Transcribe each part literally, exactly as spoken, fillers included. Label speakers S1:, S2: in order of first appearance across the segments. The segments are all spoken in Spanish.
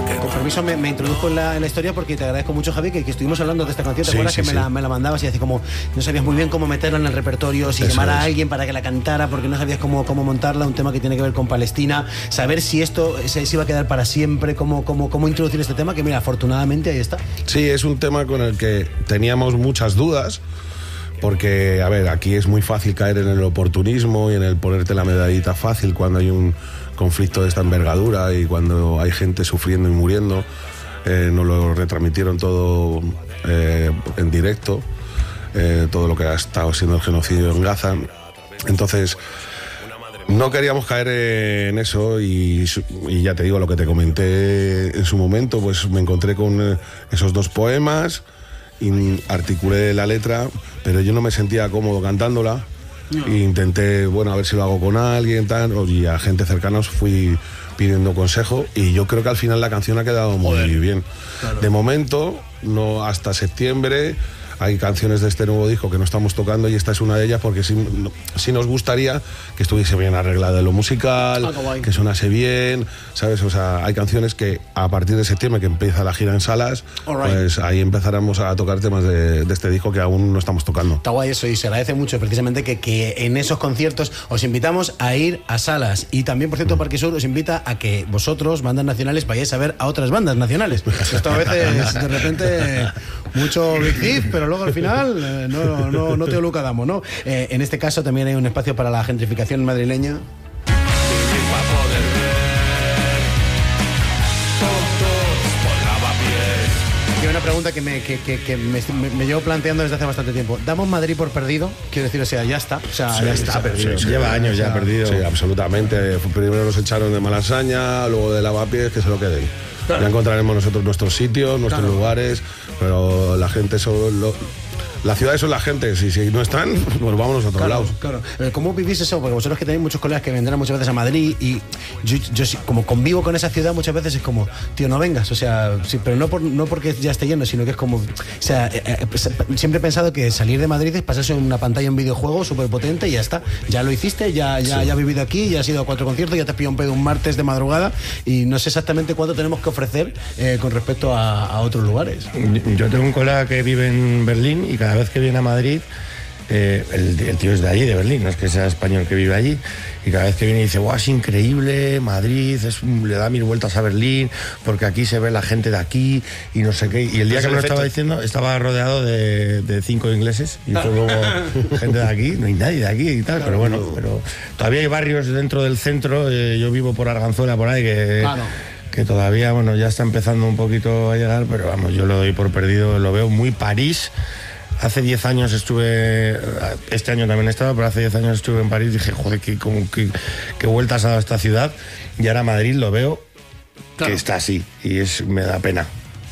S1: Con permiso, me, me introduzco en la, en la historia porque te agradezco mucho, Javi, que, que estuvimos hablando de esta canción. ¿Te sí, acuerdas sí, que sí. Me, la, me la mandabas y así como no sabías muy bien cómo meterla en el repertorio, si Eso llamar a es. alguien para que la cantara, porque no sabías cómo, cómo montarla, un tema que tiene que ver con Palestina, saber si esto se, se iba a quedar para siempre, cómo, cómo, cómo introducir este tema, que mira, afortunadamente ahí está.
S2: Sí, es un tema con el que teníamos muchas dudas. Porque, a ver, aquí es muy fácil caer en el oportunismo y en el ponerte la medallita fácil cuando hay un conflicto de esta envergadura y cuando hay gente sufriendo y muriendo. Eh, nos lo retransmitieron todo eh, en directo, eh, todo lo que ha estado siendo el genocidio en Gaza. Entonces, no queríamos caer en eso y, y ya te digo, lo que te comenté en su momento, pues me encontré con esos dos poemas. Y articulé la letra, pero yo no me sentía cómodo cantándola. No. E intenté, bueno, a ver si lo hago con alguien, tal, y a gente cercana os fui pidiendo consejo y yo creo que al final la canción ha quedado muy Joder. bien. Claro. De momento, no hasta septiembre, hay canciones de este nuevo disco que no estamos tocando y esta es una de ellas porque sí, no, sí nos gustaría que estuviese bien arreglada en lo musical, ah, que sonase bien, ¿sabes? O sea, hay canciones que a partir de septiembre, que empieza la gira en salas, right. pues ahí empezaremos a tocar temas de, de este disco que aún no estamos tocando.
S1: Está guay eso y se agradece mucho precisamente que, que en esos conciertos os invitamos a ir a salas y también, por cierto, mm. Parque Sur os invita a que vosotros, bandas nacionales, vayáis a ver a otras bandas nacionales. Esto a veces, de repente, mucho Big Thief, pero luego al final eh, no, no, no te lo damos, ¿no? Eh, en este caso también hay un espacio para la gentrificación madrileña. Y una pregunta que me, que, que, que me, me, me llevo planteando desde hace bastante tiempo. ¿Damos Madrid por perdido? Quiero decir, o sea, ya está. O sea,
S2: sí,
S1: ya está
S2: sí,
S1: perdido.
S2: Sí, sí, lleva años ya perdido. Sí, absolutamente. Primero nos echaron de Malasaña, luego de Lavapiés, que se lo queden. Claro. Ya encontraremos nosotros nuestros sitios, nuestros claro. lugares, pero la gente solo... La ciudad eso es la gente, si, si no están, pues vámonos a otro
S1: claro,
S2: lado.
S1: Claro. ¿Cómo vivís eso? Porque vosotros que tenéis muchos colegas que vendrán muchas veces a Madrid y yo, yo como convivo con esa ciudad muchas veces es como, tío, no vengas, o sea, sí, pero no, por, no porque ya esté lleno, sino que es como, o sea, eh, eh, siempre he pensado que salir de Madrid es pasarse en una pantalla un videojuego súper potente y ya está. Ya lo hiciste, ya, ya, sí. ya has vivido aquí, ya has ido a cuatro conciertos, ya te has pillado un pedo un martes de madrugada y no sé exactamente cuánto tenemos que ofrecer eh, con respecto a, a otros lugares.
S3: Yo tengo un colega que vive en Berlín y cada vez que viene a Madrid Eh, el, el tío es de allí, de Berlín, no es que sea español que vive allí, y cada vez que viene dice, guau, es increíble, Madrid, es, le da mil vueltas a Berlín, porque aquí se ve la gente de aquí, y no sé qué, y el día que me lo estaba diciendo, estaba rodeado de, de cinco ingleses, y fue luego gente de aquí, no hay nadie de aquí y tal, pero bueno, pero todavía hay barrios dentro del centro, eh, yo vivo por Arganzuela, por ahí, que... Claro. que todavía, bueno, ya está empezando un poquito a llegar, pero vamos, yo lo doy por perdido, lo veo muy París. Hace diez años estuve, este año también he estado, pero hace diez años estuve en París y dije, joder, qué, como, qué, qué vueltas ha dado esta ciudad. Y ahora Madrid lo veo claro. que está así y es, me da pena.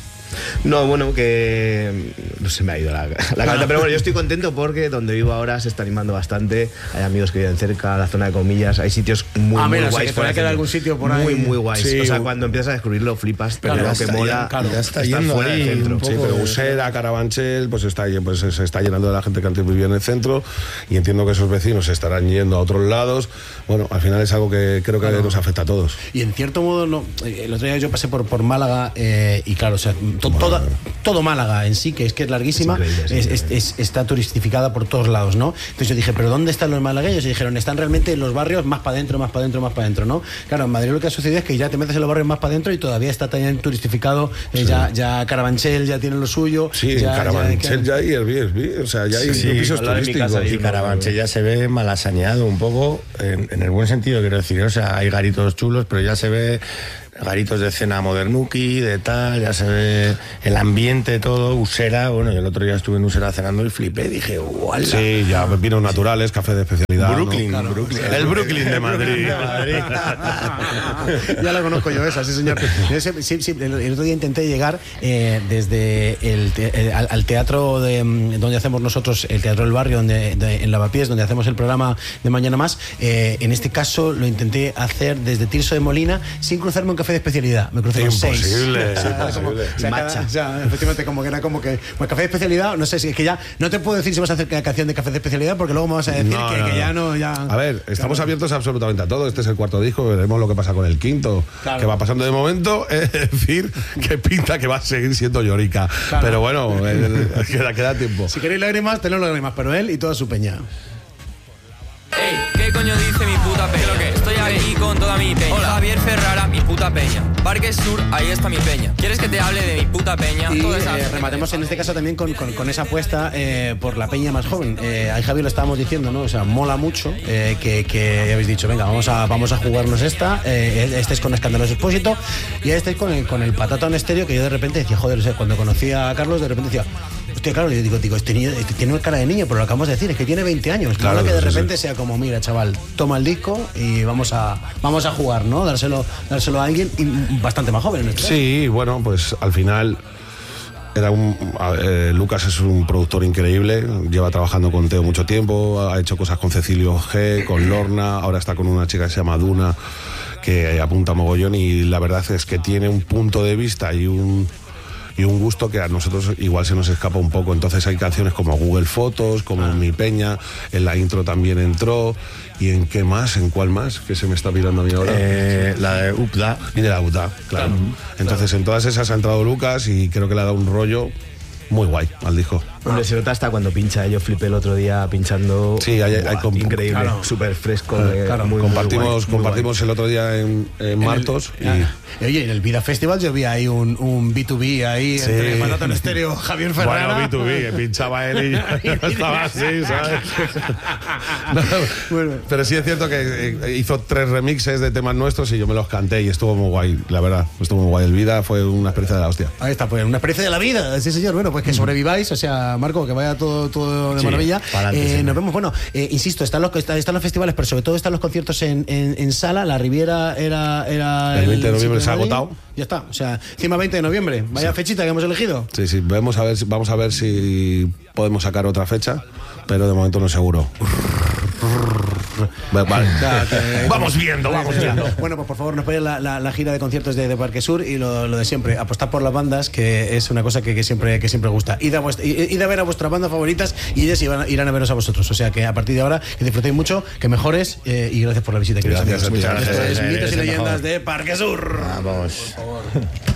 S4: No, bueno, que no se me ha ido la, la cabeza, pero bueno, yo estoy contento porque donde vivo ahora se está animando bastante, hay amigos que viven cerca, la zona de Comillas, hay sitios muy,
S1: ah,
S4: muy
S1: menos,
S4: guays.
S1: O sea, que quedar algún sitio por ahí.
S4: Muy, muy guays.
S2: Sí,
S4: o sea, cuando empiezas a descubrirlo flipas, pero
S2: claro,
S4: lo que mola
S2: ya, claro, ya está, está yendo fuera del centro. Sí, pero Usera, Carabanchel, pues está, pues se está llenando de la gente que antes vivía en el centro y entiendo que esos vecinos se estarán yendo a otros lados. Bueno, al final es algo que creo que claro. nos afecta a todos.
S1: Y en cierto modo, no, el otro día yo pasé por, por Málaga eh, y claro, o sea, to, toda, todo Málaga en sí, que es que es larguísima, es es, es, es, está turistificada por todos lados, ¿no? Entonces yo dije, ¿pero dónde están los malagueños? Y dijeron, están realmente en los barrios más para adentro, más para adentro, más para adentro, ¿no? Claro, en Madrid lo que ha sucedido es que ya te metes en los barrios más para adentro y todavía está también turistificado, eh, sí. ya, ya Carabanchel ya tiene lo suyo.
S2: Sí,
S1: ya,
S2: Carabanchel ya, ya hay Airbnb, o sea, ya hay sí, pisos turísticos.
S3: Y Carabanchel ya se ve malasañado un poco, en, en el buen sentido, quiero decir, o sea, hay garitos chulos, pero ya se ve... garitos de cena modernuki, de tal, ya se ve el ambiente, todo, Usera, bueno, yo el otro día estuve en Usera cenando y flipé, dije, ¡guau!
S2: Sí, ya vinos naturales, café de especialidad.
S3: Brooklyn,
S2: ¿no?
S3: claro, Brooklyn.
S2: El, el Brooklyn de Madrid. Madrid.
S1: Ya la conozco yo esa, sí señor. Sí, sí, el, el otro día intenté llegar eh, desde el, el, al, al teatro de, donde hacemos nosotros, el Teatro del Barrio, donde, de, en Lavapiés, donde hacemos el programa de Mañana Más. Eh, en este caso lo intenté hacer desde Tirso de Molina, sin cruzarme un café café de especialidad. Me crucé con seis.
S2: Imposible,
S1: O sea, como-
S2: imposible.
S1: o sea, cada- o sea, efectivamente, como que era como que. Pues café de especialidad, no sé si es que ya. No te puedo decir si vas a hacer la canción de café de especialidad porque luego me vas a decir
S2: No,
S1: que,
S2: no,
S1: que
S2: no.
S1: ya no. Ya,
S2: A ver, estamos
S1: Claro.
S2: abiertos absolutamente a todo. Este es el cuarto disco, veremos lo que pasa con el quinto.
S1: Claro.
S2: Que va pasando de momento, es decir, que pinta que va a seguir siendo Llorica.
S1: Claro.
S2: Pero bueno, el- el- queda, queda tiempo.
S1: Si queréis lágrimas, tened lágrimas, pero él y toda su peña.
S5: Ey, ¿qué coño dice mi puta peña? Estoy aquí con toda mi peña. Hola. Javier Ferrara, mi puta peña. Parque Sur, ahí está mi peña. ¿Quieres que te hable de mi puta peña?
S1: Y
S5: Toda esa
S1: eh,
S5: gente
S1: rematemos
S5: de-
S1: en este caso también con, con- con esa apuesta eh, por la peña más joven. Eh, ahí Javi lo estábamos diciendo, ¿no? O sea, mola mucho eh, que, que habéis dicho, venga, vamos a, vamos a jugarnos esta. Eh, estáis con Escandaloso Expósito y ahí estáis con el, con el Patata en estéreo, que yo de repente decía, joder, o sea, cuando conocí a Carlos, de repente decía, hostia, claro, yo digo, digo este niño este tiene cara de niño, pero lo acabamos de decir, es que tiene veinte años.
S2: Claro,
S1: Claro que de
S2: sí, sí.
S1: repente sea como, mira, chaval, toma el disco y vamos a, vamos a jugar, ¿no? Dárselo, dárselo a alguien y bastante más joven en este caso.
S2: Sí, bueno, pues al final era un a- eh, Lucas es un productor increíble, lleva trabajando con Teo mucho tiempo, ha hecho cosas con Cecilio G, con Lorna, ahora está con una chica que se llama Duna, que apunta mogollón, y la verdad es que tiene un punto de vista y un y un gusto que a nosotros igual se nos escapa un poco. Entonces hay canciones como Google Fotos, como Mi Peña, en la intro también entró, y en qué más, en cuál más, que se me está pirando a mí ahora.
S3: Eh, la de Upda.
S2: Y de la UTA, claro. Entonces en todas esas ha entrado Lucas y creo que le ha dado un rollo muy guay al disco.
S4: Hombre, se nota hasta cuando pincha. Yo flipé el otro día pinchando.
S2: Sí, hay- hay
S4: Buah,
S2: comp-
S4: increíble,
S1: claro.
S4: súper fresco. eh,
S1: claro.
S4: muy, muy
S2: compartimos
S4: guay, muy
S2: compartimos el otro día en, en Martos
S1: En el-
S2: y
S1: Oye, en el Vida Festival yo vi ahí un, un B dos B ahí
S2: Sí.
S1: entre Patata en estéreo, Javier Ferrara.
S2: bueno, B dos B, que pinchaba él y yo estaba así, ¿sabes? No,
S1: Bueno.
S2: pero sí es cierto que eh, hizo tres remixes de temas nuestros y yo me los canté y estuvo muy guay, la verdad, estuvo muy guay. El Vida fue una experiencia de la hostia.
S1: Ahí está, pues una experiencia de la vida, sí señor. Bueno, pues que sobreviváis, o sea, Marco, que vaya todo, todo de
S3: Sí,
S1: maravilla.
S3: pa'lante,
S1: Eh,
S3: siempre.
S1: nos vemos, bueno, eh, insisto, están los, está- están los festivales, pero sobre todo están los conciertos en, en, en sala. La Riviera era, era
S2: El veinte de noviembre
S1: siete
S2: se ha
S1: Madrid.
S2: agotado.
S1: Ya está, o sea, encima veinte de noviembre, vaya fechita que hemos elegido.
S2: Sí, sí, vamos a ver, si- vamos a ver si podemos sacar otra fecha, pero de momento no seguro. Vale. Vamos viendo, vamos viendo.
S1: Bueno, pues por favor, nos ponéis la, la, la gira de conciertos de, de Parque Sur y lo, lo de siempre, apostar por las bandas, que es una cosa que, que siempre, que siempre gusta. Id a, vuestra, id id a ver a vuestras bandas favoritas y ellas irán, irán a veros a vosotros. O sea que a partir de ahora, que disfrutéis mucho, que mejores eh, y gracias por la visita, queridos
S2: Gracias
S1: amigos.
S2: a ti,
S1: Esto
S3: gracias.
S1: es
S3: Eres
S1: Mitos y
S3: el
S1: Leyendas
S3: mejor.
S1: de Parque Sur.
S3: Vamos.